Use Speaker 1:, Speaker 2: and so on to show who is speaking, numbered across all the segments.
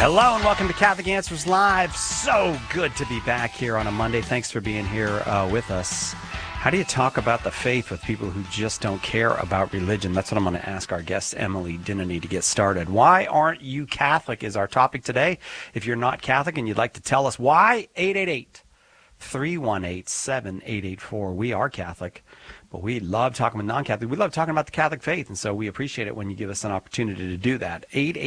Speaker 1: Hello and welcome to Catholic Answers Live. So good to be back here on a Monday. Thanks for being here with us. How do you talk about the faith with people who just don't care about religion? That's what I'm going to ask our guest, Emily Dinany, to get started. Why aren't you Catholic is our topic today. If you're not Catholic and you'd like to tell us why, 888-318-7884. We are Catholic, but we love talking with non-Catholic. We love talking about the Catholic faith, and so we appreciate it when you give us an opportunity to do that.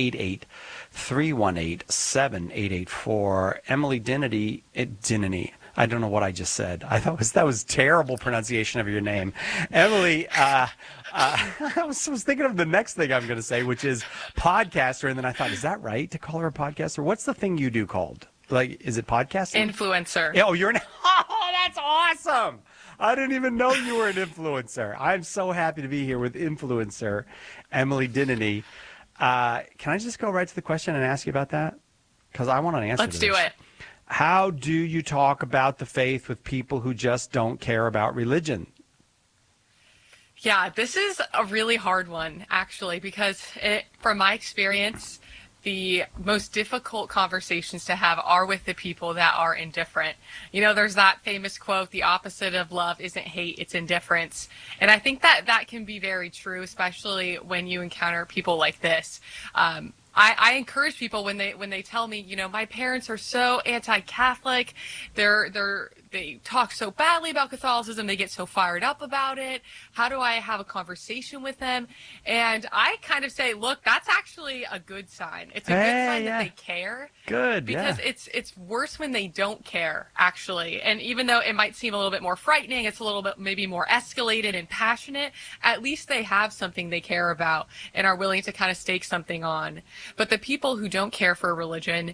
Speaker 1: 888-318-7884. Emily Dinany. I don't know what I just said. I thought that was terrible pronunciation of your name. Emily, I was thinking of the next thing I'm going to say, which is podcaster, and then I thought, is that right to call her a podcaster? What's the thing you do called? Like, is it podcasting?
Speaker 2: Influencer.
Speaker 1: Oh, that's awesome. I didn't even know you were an influencer. I'm so happy to be here with influencer Emily Dinany. Can I just go right to the question and ask you about that? Because I want an answer to this.
Speaker 2: Let's do it.
Speaker 1: How do you talk about the faith with people who just don't care about religion?
Speaker 2: Yeah, this is a really hard one, actually, because from my experience, the most difficult conversations to have are with the people that are indifferent. You know, there's that famous quote, the opposite of love isn't hate, it's indifference. And I think that can be very true, especially when you encounter people like this. I encourage people when they tell me, you know, my parents are so anti-Catholic, they talk so badly about Catholicism, they get so fired up about it. How do I have a conversation with them? And I kind of say, look, that's actually a good sign. It's a good sign that they care.
Speaker 1: Good,
Speaker 2: because it's worse when they don't care, actually. And even though it might seem a little bit more frightening, it's a little bit maybe more escalated and passionate, at least they have something they care about and are willing to kind of stake something on. But the people who don't care for religion,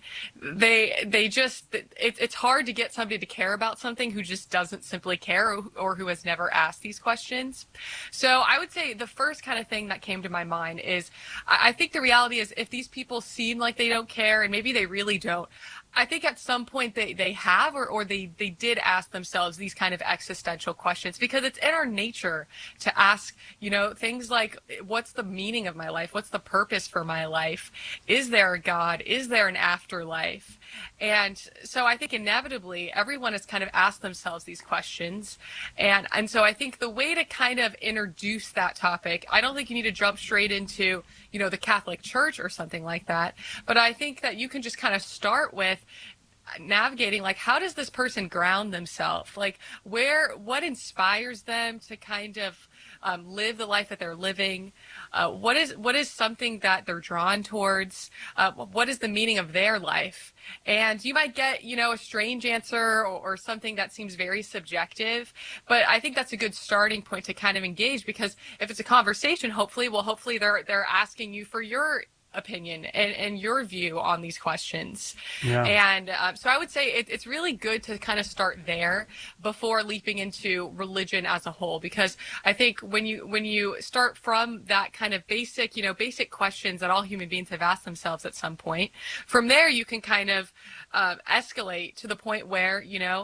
Speaker 2: it's hard to get somebody to care about something who just doesn't simply care or who has never asked these questions. So I would say the first kind of thing that came to my mind is I think the reality is if these people seem like they don't care, and maybe they really don't, I think at some point they have or they did ask themselves these kind of existential questions, because it's in our nature to ask, you know, things like, what's the meaning of my life? What's the purpose for my life? Is there a God? Is there an afterlife? And so I think inevitably everyone has kind of asked themselves these questions. And so I think the way to kind of introduce that topic, I don't think you need to jump straight into, you know, the Catholic Church or something like that. But I think that you can just kind of start with navigating, like, how does this person ground themselves? Like, what inspires them to kind of live the life that they're living? What is something that they're drawn towards? What is the meaning of their life? And you might get, you know, a strange answer or something that seems very subjective, but I think that's a good starting point to kind of engage, because if it's a conversation, hopefully they're asking you for your opinion and your view on these questions.
Speaker 1: Yeah.
Speaker 2: And so I would say it's really good to kind of start there before leaping into religion as a whole, because I think when you start from that kind of basic questions that all human beings have asked themselves at some point, from there you can kind of escalate to the point where,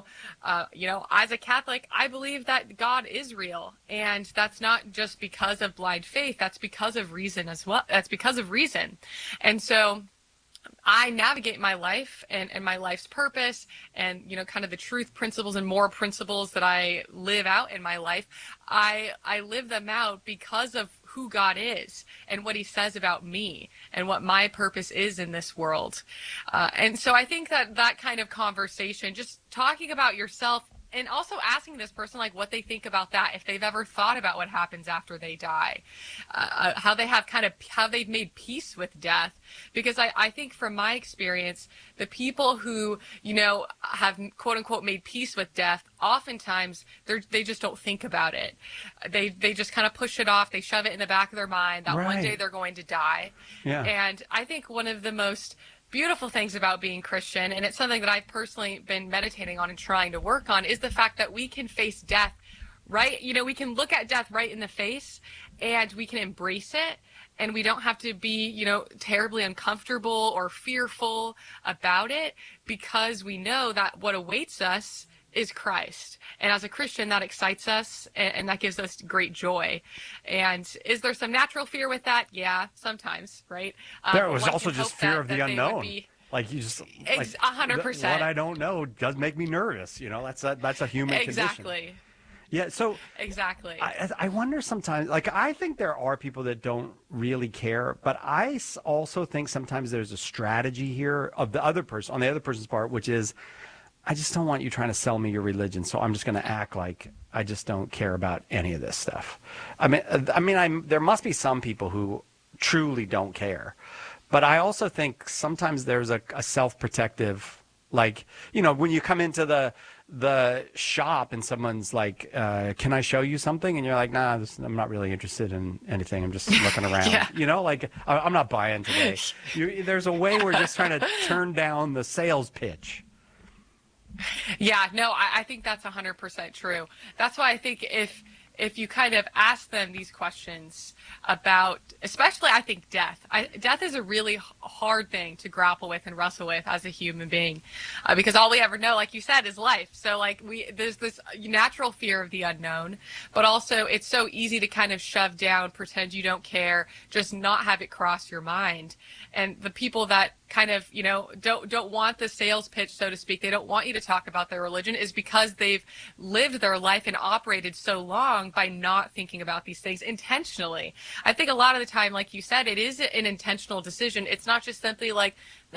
Speaker 2: as a Catholic, I believe that God is real, and that's not just because of blind faith, that's because of reason as well. That's because of reason. And so I navigate my life and my life's purpose and, kind of the truth principles and moral principles that I live out in my life. I live them out because of who God is and what he says about me and what my purpose is in this world. And so I think that kind of conversation, just talking about yourself, and also asking this person, like, what they think about that, if they've ever thought about what happens after they die, how they've made peace with death. Because I think from my experience, the people who, have quote unquote made peace with death, oftentimes they just don't think about it. They just kind of push it off. They shove it in the back of their mind that one day they're going to die. Yeah. And I think one of the most beautiful things about being Christian, and it's something that I've personally been meditating on and trying to work on, is the fact that we can face death, right? We can look at death right in the face and we can embrace it, and we don't have to be, terribly uncomfortable or fearful about it, because we know that what awaits us is Christ. And as a Christian, that excites us and that gives us great joy. And is there some natural fear with that? Yeah, sometimes, right?
Speaker 1: There was also just fear of the unknown. Like you just like
Speaker 2: 100%.
Speaker 1: what I don't know does make me nervous. You know, that's a human condition.
Speaker 2: Exactly.
Speaker 1: Yeah. So
Speaker 2: Exactly.
Speaker 1: I wonder sometimes, like, I think there are people that don't really care, but also think sometimes there's a strategy here of the other person, on the other person's part, which is, I just don't want you trying to sell me your religion, so I'm just going to act like I just don't care about any of this stuff. There must be some people who truly don't care, but I also think sometimes there's a self-protective, like, you know, when you come into the shop and someone's like, can I show you something? And you're like, nah, I'm not really interested in anything. I'm just looking around.
Speaker 2: Yeah.
Speaker 1: You know, like, I'm not buying today. There's a way we're just trying to turn down the sales pitch.
Speaker 2: Yeah, no, I think that's 100% true. That's why I think if you kind of ask them these questions about, especially I think death. Death is a really hard thing to grapple with and wrestle with as a human being, because all we ever know, like you said, is life. So like there's this natural fear of the unknown, but also it's so easy to kind of shove down, pretend you don't care, just not have it cross your mind. And the people that kind of, you know, don't want the sales pitch, so to speak, they don't want you to talk about their religion, is because they've lived their life and operated so long by not thinking about these things intentionally. I think a lot of the time, like you said, it is an intentional decision. It's not just simply like,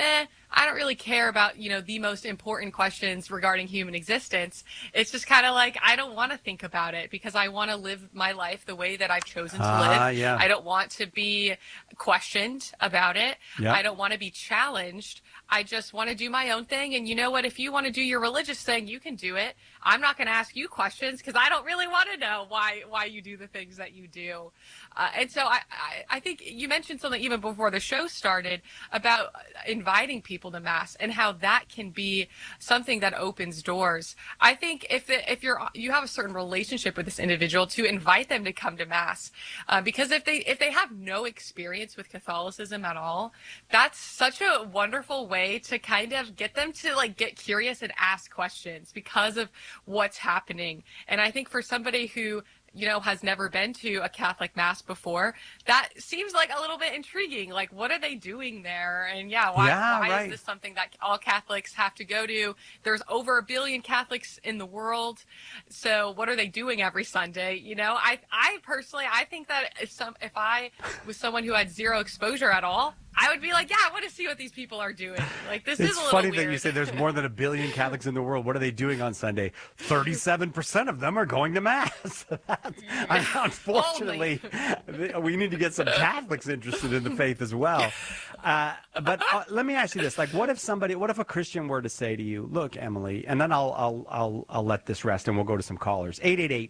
Speaker 2: I don't really care about, you know, the most important questions regarding human existence. It's just kind of like, I don't want to think about it because I want to live my life the way that I've chosen to live.
Speaker 1: Yeah.
Speaker 2: I don't want to be questioned about it.
Speaker 1: Yeah.
Speaker 2: I don't want to be challenged. I just want to do my own thing. And you know what? If you want to do your religious thing, you can do it. I'm not going to ask you questions because I don't really want to know why you do the things that you do. And so I think you mentioned something even before the show started about inviting people to Mass and how that can be something that opens doors. I think if you have a certain relationship with this individual, to invite them to come to Mass, because if they have no experience with Catholicism at all, that's such a wonderful way to kind of get them to like get curious and ask questions because of what's happening. And I think for somebody who, you know, has never been to a Catholic Mass before, that seems like a little bit intriguing. Like, what are they doing there? And why is this something that all Catholics have to go to? There's over 1 billion Catholics in the world. So what are they doing every Sunday? You know, I personally, I think that if I was someone who had zero exposure at all, I would be like, yeah, I want to see what these people are doing. Like, this is a little weird.
Speaker 1: It's funny that you say there's more than 1 billion Catholics in the world. What are they doing on Sunday? 37% of them are going to Mass. Unfortunately, we need to get some Catholics interested in the faith as well. But let me ask you this: like, what if a Christian were to say to you, "Look, Emily," and then I'll let this rest, and we'll go to some callers.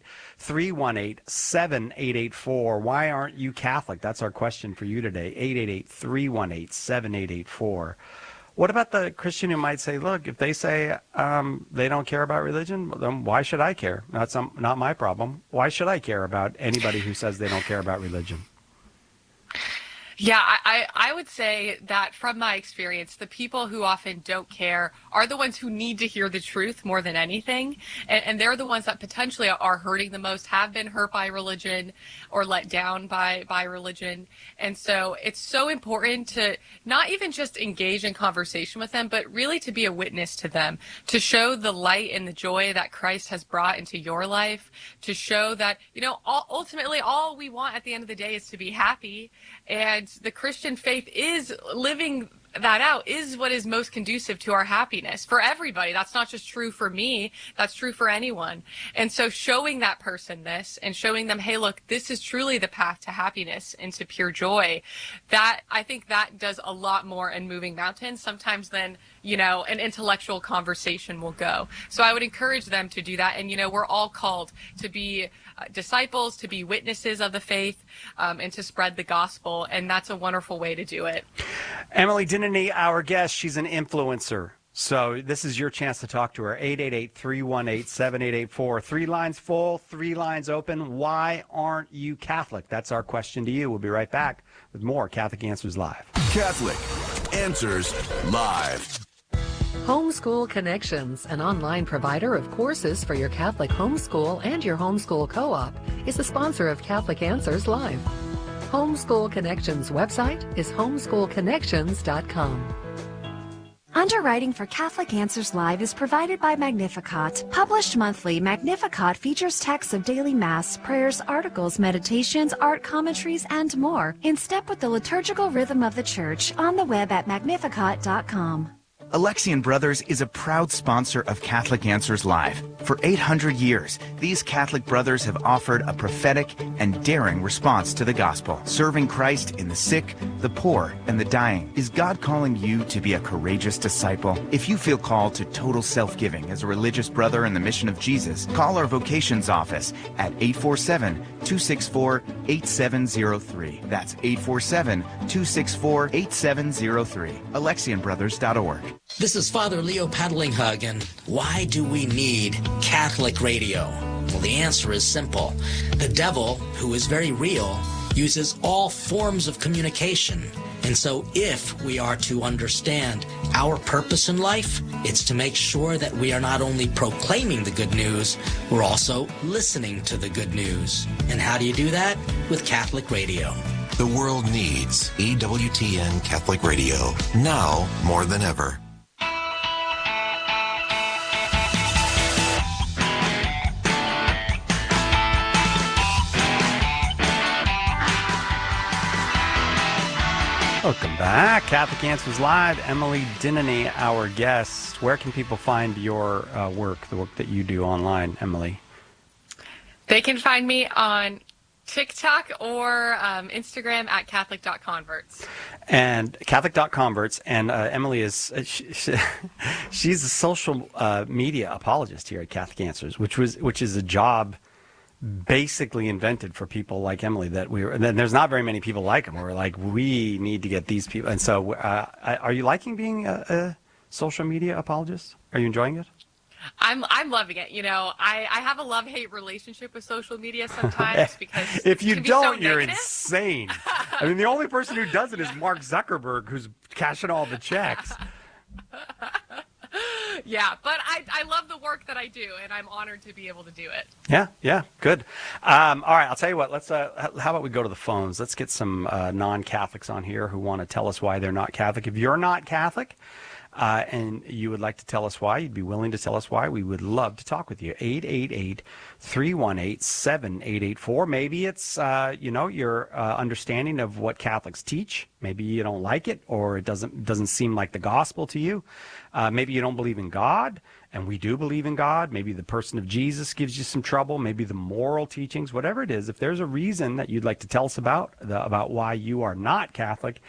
Speaker 1: 888-318-7884. Why aren't you Catholic? That's our question for you today. 888-318-7884. What about the Christian who might say, look, if they say they don't care about religion, then why should I care? That's not my problem. Why should I care about anybody who says they don't care about religion?
Speaker 2: Yeah, I would say that from my experience, the people who often don't care are the ones who need to hear the truth more than anything. And they're the ones that potentially are hurting the most, have been hurt by religion or let down by religion. And so it's so important to not even just engage in conversation with them, but really to be a witness to them, to show the light and the joy that Christ has brought into your life, to show that, you know, ultimately all we want at the end of the day is to be happy. And the Christian faith is living that out, is what is most conducive to our happiness for everybody. That's not just true for me, that's true for anyone. And so showing that person this and showing them, hey, look, this is truly the path to happiness and to pure joy, that I think that does a lot more in moving mountains sometimes than, you know, an intellectual conversation will go. So I would encourage them to do that. And, you know, we're all called to be disciples, to be witnesses of the faith, and to spread the gospel. And that's a wonderful way to do it.
Speaker 1: Emily Dinany, our guest, she's an influencer. So this is your chance to talk to her. 888-318-7884. 3 lines full, 3 lines open. Why aren't you Catholic? That's our question to you. We'll be right back with more Catholic Answers Live.
Speaker 3: Catholic Answers Live.
Speaker 4: Homeschool Connections, an online provider of courses for your Catholic homeschool and your homeschool co-op, is the sponsor of Catholic Answers Live. Homeschool Connections website is homeschoolconnections.com.
Speaker 5: Underwriting for Catholic Answers Live is provided by Magnificat. Published monthly, Magnificat features texts of daily Mass, prayers, articles, meditations, art commentaries, and more, in step with the liturgical rhythm of the Church, on the web at magnificat.com.
Speaker 6: Alexian Brothers is a proud sponsor of Catholic Answers Live. For 800 years, these Catholic brothers have offered a prophetic and daring response to the gospel, serving Christ in the sick, the poor, and the dying. Is God calling you to be a courageous disciple? If you feel called to total self-giving as a religious brother in the mission of Jesus, call our vocations office at 847-264-8703. That's 847-264-8703. AlexianBrothers.org.
Speaker 7: This is Father Leo Paddlinghug, and why do we need Catholic radio? Well, the answer is simple. The devil, who is very real, uses all forms of communication. And so if we are to understand our purpose in life, it's to make sure that we are not only proclaiming the good news, we're also listening to the good news. And how do you do that? With Catholic radio.
Speaker 3: The world needs EWTN Catholic Radio, now more than ever.
Speaker 1: Welcome back. Catholic Answers Live. Emily Dinany, our guest. Where can people find your work, the work that you do online, Emily?
Speaker 2: They can find me on TikTok or Instagram at Catholic.converts.
Speaker 1: And Catholic.converts. And Emily is, she's a social media apologist here at Catholic Answers, which is a job basically invented for people like Emily, and there's not very many people like them. We're like, we need to get these people. And so are you liking being a social media apologist? Are you enjoying it?
Speaker 2: I'm loving it. You know, I have a love-hate relationship with social media sometimes because
Speaker 1: if you don't,
Speaker 2: so
Speaker 1: you're
Speaker 2: negative.
Speaker 1: Insane. I mean, the only person who does it is Mark Zuckerberg, who's cashing all the checks.
Speaker 2: Yeah, but I love the work that I do, and I'm honored to be able to do it.
Speaker 1: Yeah, good. All right, I'll tell you what. Let's. How about we go to the phones? Let's get some non-Catholics on here who want to tell us why they're not Catholic. If you're not Catholic, and you would like to tell us why, you'd be willing to tell us why, we would love to talk with you. 888-318-7884. Maybe it's your understanding of what Catholics teach. Maybe you don't like it, or it doesn't seem like the gospel to you. Maybe you don't believe in God, and we do believe in God. Maybe the person of Jesus gives you some trouble. Maybe the moral teachings, whatever it is. If there's a reason that you'd like to tell us about why you are not Catholic,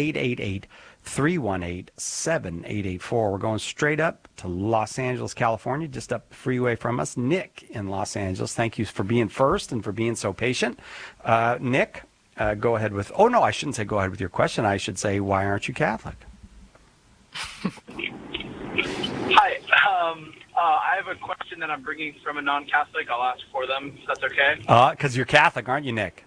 Speaker 1: 888-318-7884. We're going straight up to Los Angeles, California, just up the freeway from us. Nick in Los Angeles, thank you for being first and for being so patient. Nick, go ahead with, oh no, I shouldn't say go ahead with your question. I should say, why aren't you Catholic?
Speaker 8: Hi. I have a question that I'm bringing from a non-Catholic. I'll ask for them, if that's okay.
Speaker 1: Because you're Catholic, aren't you, Nick?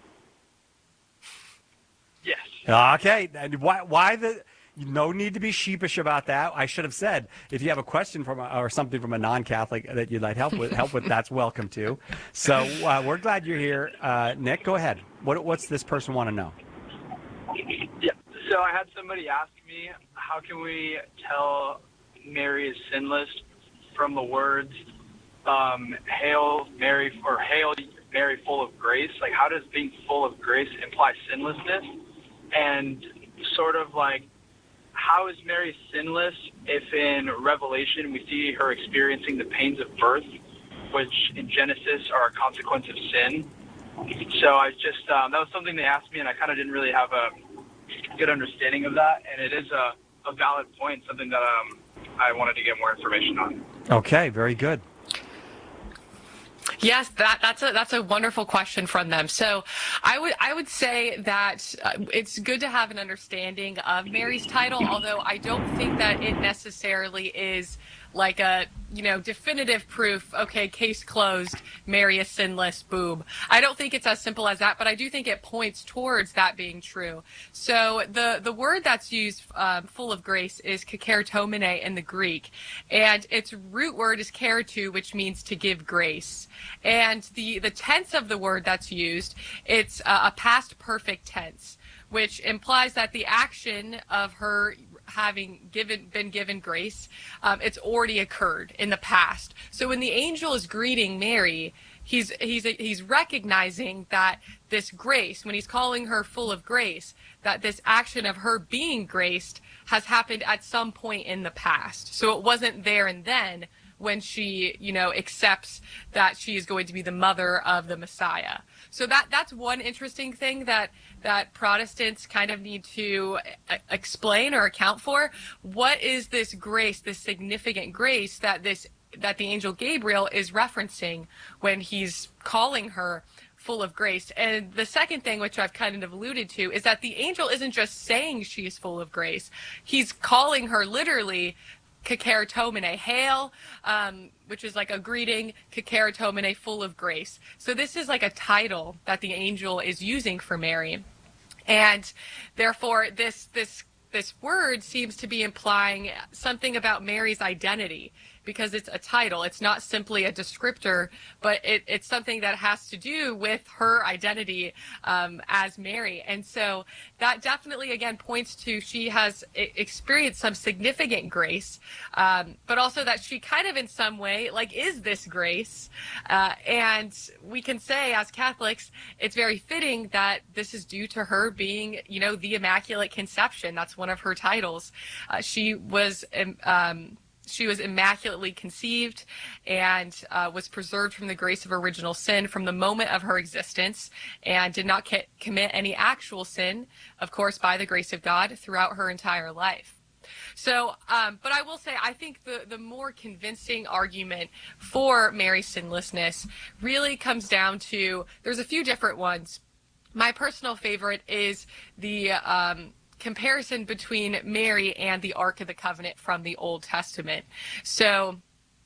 Speaker 8: Yes.
Speaker 1: Okay. Why the... No need to be sheepish about that. I should have said, if you have a question or something from a non-Catholic that you'd like help with, that's welcome too. So we're glad you're here. Nick, go ahead. What's this person want to know?
Speaker 8: Yeah. So I had somebody ask me, how can we tell Mary is sinless from the words, Hail Mary, or Hail Mary full of grace? Like, how does being full of grace imply sinlessness? And sort of like, how is Mary sinless if in Revelation we see her experiencing the pains of birth, which in Genesis are a consequence of sin? So I just, that was something they asked me, and I kind of didn't really have a good understanding of that. And it is a valid point, something that I wanted to get more information on.
Speaker 1: Okay, very good.
Speaker 2: Yes, that's a wonderful question from them. So I would say that it's good to have an understanding of Mary's title, although I don't think that it necessarily is like a, definitive proof, okay, case closed, Mary is sinless, boom. I don't think it's as simple as that, but I do think it points towards that being true. So the word that's used, full of grace, is kakertomene in the Greek, and its root word is keritou, which means to give grace. And the tense of the word that's used, it's a past perfect tense, which implies that the action of her having been given grace, it's already occurred in the past. So when the angel is greeting Mary, he's recognizing that this grace, when he's calling her full of grace, that this action of her being graced has happened at some point in the past. So it wasn't there and then when she, accepts that she is going to be the mother of the Messiah. So that's one interesting thing that Protestants kind of need to explain or account for. What is this grace, this significant grace that the angel Gabriel is referencing when he's calling her full of grace? And the second thing, which I've kind of alluded to, is that the angel isn't just saying she's full of grace. He's calling her literally Kakeratomene, hail, which is like a greeting, Kakeratomene, full of grace. So this is like a title that the angel is using for Mary. And therefore, this word seems to be implying something about Mary's identity, because it's a title. It's not simply a descriptor, but it's something that has to do with her identity as Mary. And so that definitely, again, points to she has experienced some significant grace, but also that she kind of in some way, is this grace. And we can say as Catholics, it's very fitting that this is due to her being, the Immaculate Conception. That's one of her titles. She was immaculately conceived and was preserved from the grace of original sin from the moment of her existence, and did not commit any actual sin, of course, by the grace of God throughout her entire life. So, but I will say, I think the more convincing argument for Mary's sinlessness really comes down to, there's a few different ones. My personal favorite is the comparison between Mary and the Ark of the Covenant from the Old Testament. So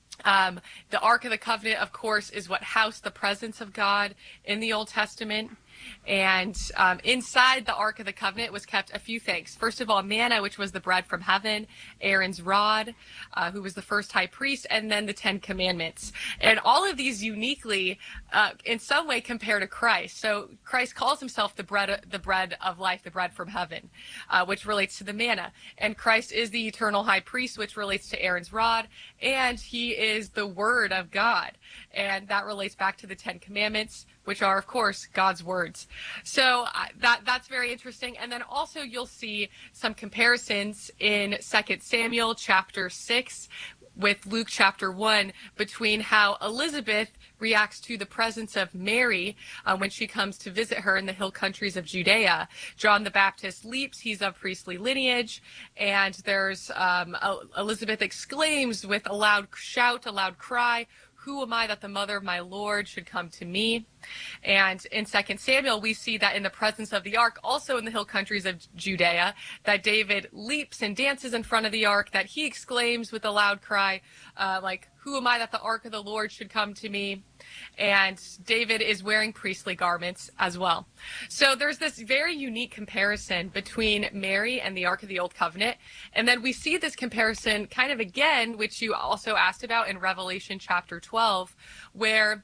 Speaker 2: the Ark of the Covenant, of course, is what housed the presence of God in the Old Testament. And inside the Ark of the Covenant was kept a few things. First of all, manna, which was the bread from heaven, Aaron's rod, who was the first high priest, and then the 10 Commandments. And all of these uniquely, in some way, compare to Christ. So Christ calls himself the bread of life, the bread from heaven, which relates to the manna. And Christ is the eternal high priest, which relates to Aaron's rod. And he is the Word of God. And that relates back to the 10 Commandments, which are, of course, God's words. So that's very interesting. And then also you'll see some comparisons in 2 Samuel chapter 6 with Luke chapter 1 between how Elizabeth reacts to the presence of Mary when she comes to visit her in the hill countries of Judea. John the Baptist leaps, he's of priestly lineage, and there's Elizabeth exclaims with a loud shout, a loud cry, "Who am I that the mother of my Lord should come to me?" And in 2 Samuel, we see that in the presence of the ark, also in the hill countries of Judea, that David leaps and dances in front of the ark, that he exclaims with a loud cry, "Who am I that the ark of the Lord should come to me?" And David is wearing priestly garments as well. So there's this very unique comparison between Mary and the Ark of the Old Covenant. And then we see this comparison kind of again, which you also asked about in Revelation chapter 12, where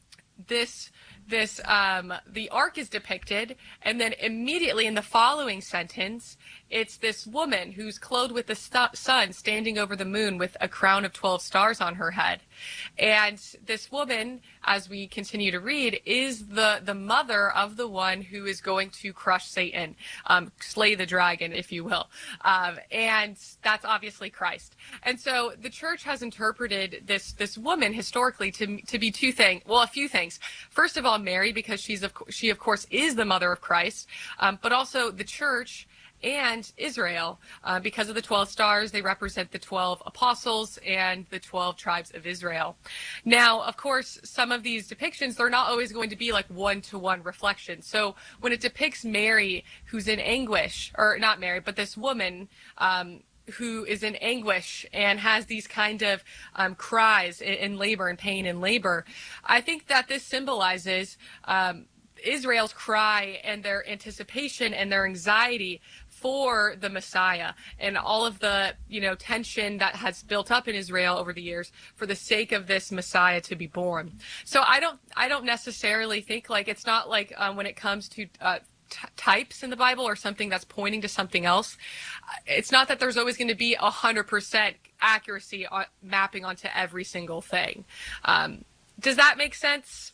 Speaker 2: the ark is depicted, and then immediately in the following sentence, it's this woman who's clothed with the sun standing over the moon with a crown of 12 stars on her head. And this woman, as we continue to read, is the mother of the one who is going to crush Satan, slay the dragon, if you will. And that's obviously Christ. And so the church has interpreted this woman historically to be a few things. First of all, Mary, because she of course is the mother of Christ, but also the church and Israel, because of the 12 stars. They represent the 12 apostles and the 12 tribes of Israel. Now, of course, some of these depictions, they're not always going to be like one-to-one reflection. So when it depicts Mary, who's in anguish, or not Mary, but this woman who is in anguish and has these kind of cries in labor and pain in labor, I think that this symbolizes Israel's cry and their anticipation and their anxiety for the Messiah, and all of the tension that has built up in Israel over the years for the sake of this Messiah to be born. So I don't necessarily think, it's not like when it comes to types in the Bible or something that's pointing to something else, it's not that there's always going to be 100% accuracy on mapping onto every single thing. Does that make sense?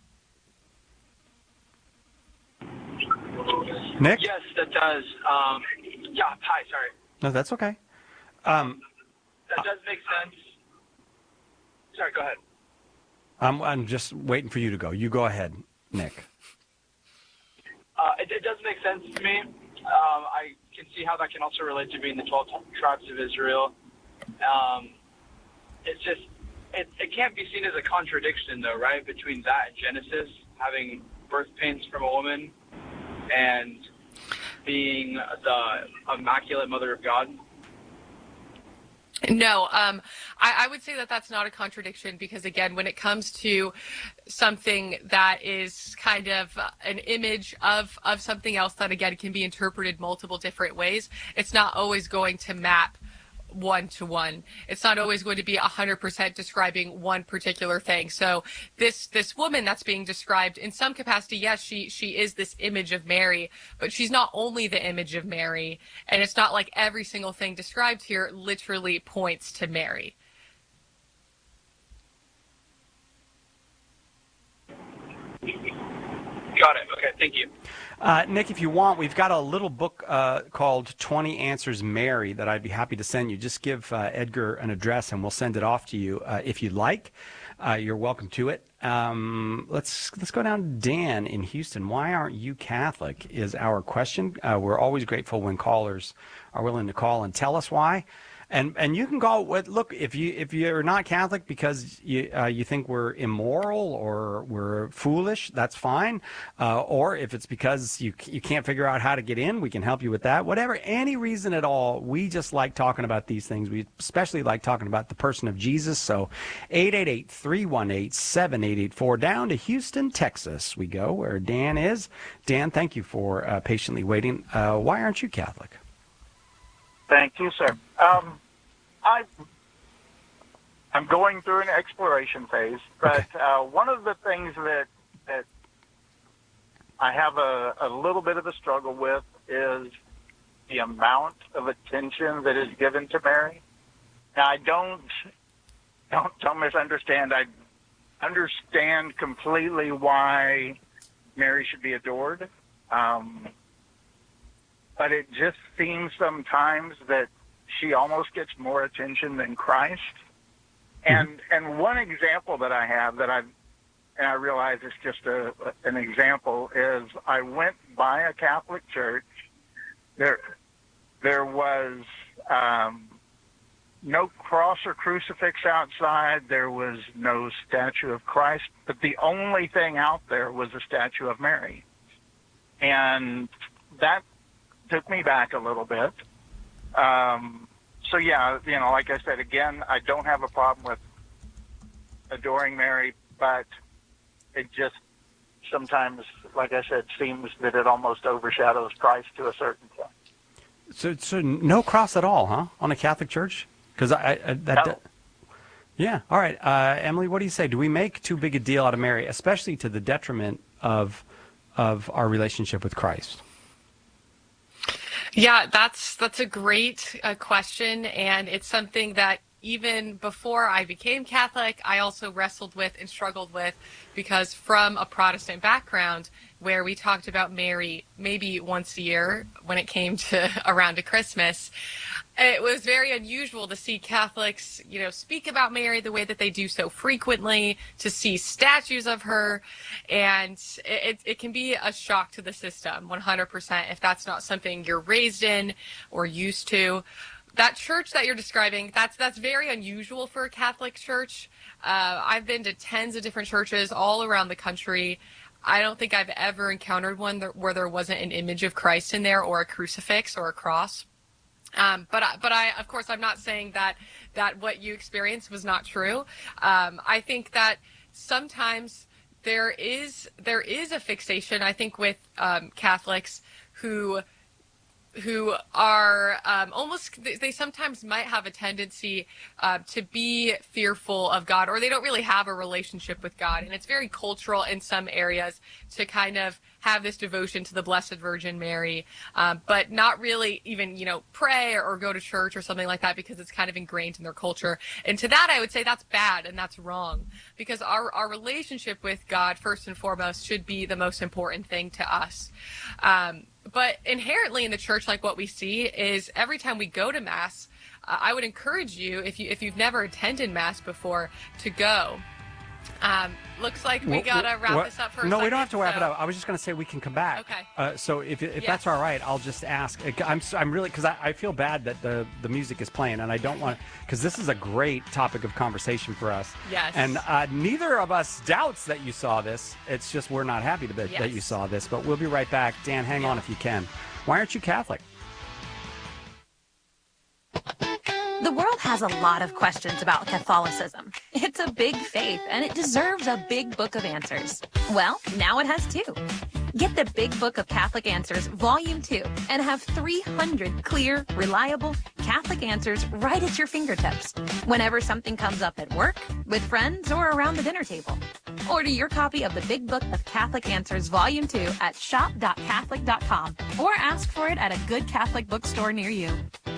Speaker 1: Nick?
Speaker 8: Yes, that does. Yeah, hi, sorry.
Speaker 1: No, that's okay.
Speaker 8: That does make sense. Sorry, go ahead.
Speaker 1: I'm just waiting for you to go. You go ahead, Nick.
Speaker 8: It does make sense to me. I can see how that can also relate to being the 12 tribes of Israel. It's just, it can't be seen as a contradiction, though, right, between that and Genesis, having birth pains from a woman, and being the Immaculate Mother of God.
Speaker 2: No, I would say that that's not a contradiction because, again, when it comes to something that is kind of an image of something else that, again, can be interpreted multiple different ways, it's not always going to map one-to-one. It's not always going to be 100% describing one particular thing. So this woman that's being described in some capacity, yes, she is this image of Mary, but she's not only the image of Mary, and it's not like every single thing described here literally points to Mary.
Speaker 8: Got it. Okay, thank you.
Speaker 1: Nick, if you want, we've got a little book called 20 Answers Mary that I'd be happy to send you. Just give Edgar an address and we'll send it off to you if you'd like. You're welcome to it. Let's go down to Dan in Houston. Why aren't you Catholic is our question. We're always grateful when callers are willing to call and tell us why. And you can call. Look, if you're not Catholic because you think we're immoral or we're foolish, that's fine. Or if it's because you can't figure out how to get in, we can help you with that. Whatever, any reason at all. We just like talking about these things. We especially like talking about the person of Jesus. So 888-318-7884. Down to Houston, Texas we go, where Dan is. Dan, thank you for patiently waiting. Why aren't you Catholic?
Speaker 9: Thank you, sir. I'm going through an exploration phase, but one of the things that I have a little bit of a struggle with is the amount of attention that is given to Mary. Now, don't misunderstand. I understand completely why Mary should be adored. But it just seems sometimes that she almost gets more attention than Christ. And one example that I have that I realize it's just an example is I went by a Catholic church. There was no cross or crucifix outside. There was no statue of Christ, but the only thing out there was a statue of Mary. And that took me back a little bit. So yeah, like I said, again, I don't have a problem with adoring Mary, but it just sometimes, like I said, seems that it almost overshadows Christ to a certain point.
Speaker 1: So no cross at all, huh? On a Catholic church? Because yeah. All right, Emily, what do you say? Do we make too big a deal out of Mary, especially to the detriment of our relationship with Christ?
Speaker 2: Yeah, that's a great question, and it's something that even before I became Catholic, I also wrestled with and struggled with, because from a Protestant background where we talked about Mary maybe once a year when it came to around to Christmas, it was very unusual to see Catholics, speak about Mary the way that they do so frequently, to see statues of her, and it can be a shock to the system, 100%, if that's not something you're raised in or used to. That church that you're describing, that's very unusual for a Catholic church. I've been to tens of different churches all around the country. I don't think I've ever encountered one where there wasn't an image of Christ in there, or a crucifix or a cross. But I, of course, I'm not saying that what you experienced was not true. I think that sometimes there is a fixation, I think, with Catholics who are almost, they sometimes might have a tendency to be fearful of God, or they don't really have a relationship with God. And it's very cultural in some areas to kind of have this devotion to the Blessed Virgin Mary, but not really even, pray or go to church or something like that because it's kind of ingrained in their culture. And to that, I would say that's bad and that's wrong, because our relationship with God, first and foremost, should be the most important thing to us. But inherently in the church, like what we see is every time we go to Mass, I would encourage you, if you've never attended Mass before, to go. Looks like we gotta wrap this up for a second.
Speaker 1: No, we don't have to wrap it up. I was just going to say we can come back.
Speaker 2: Okay.
Speaker 1: So if that's all right, I'll just ask. I'm really, because I feel bad that the music is playing, and I don't want, because this is a great topic of conversation for us.
Speaker 2: Yes.
Speaker 1: And neither of us doubts that you saw this. It's just we're not happy that you saw this. But we'll be right back. Dan, hang on if you can. Why aren't you Catholic?
Speaker 10: The world has a lot of questions about Catholicism. It's a big faith, and it deserves a big book of answers. Well, now it has two. Get the Big Book of Catholic Answers, Volume 2, and have 300 clear, reliable Catholic answers right at your fingertips whenever something comes up at work, with friends, or around the dinner table. Order your copy of the Big Book of Catholic Answers, Volume 2 at shop.catholic.com or ask for it at a good Catholic bookstore near you.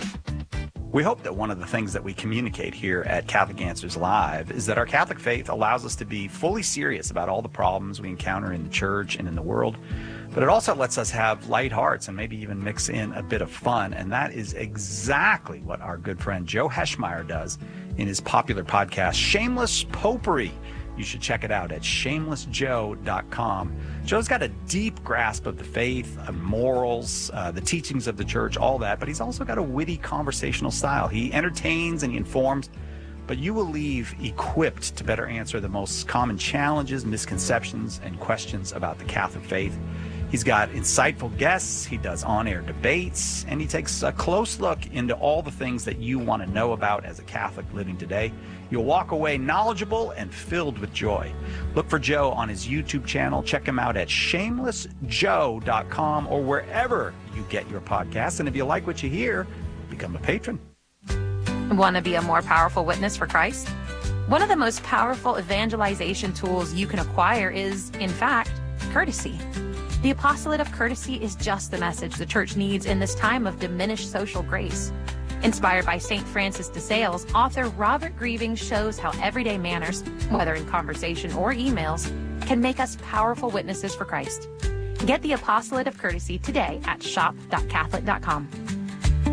Speaker 6: We hope that one of the things that we communicate here at Catholic Answers Live is that our Catholic faith allows us to be fully serious about all the problems we encounter in the church and in the world, but it also lets us have light hearts and maybe even mix in a bit of fun, and that is exactly what our good friend Joe Heschmeyer does in his popular podcast, Shameless Popery. You should check it out at shamelessjoe.com. Joe's got a deep grasp of the faith, morals, the teachings of the church, all that, but he's also got a witty conversational style. He entertains and he informs, but you will leave equipped to better answer the most common challenges, misconceptions, and questions about the Catholic faith. He's got insightful guests, he does on-air debates, and he takes a close look into all the things that you want to know about as a Catholic living today. You'll walk away knowledgeable and filled with joy. Look for Joe on his YouTube channel. Check him out at shamelessjoe.com or wherever you get your podcasts. And if you like what you hear, become a patron.
Speaker 10: Want to be a more powerful witness for Christ? One of the most powerful evangelization tools you can acquire is, in fact, courtesy. The apostolate of courtesy is just the message the church needs in this time of diminished social grace. Inspired by St. Francis de Sales, author Robert Grieving shows how everyday manners, whether in conversation or emails, can make us powerful witnesses for Christ. Get the Apostolate of Courtesy today at shop.catholic.com.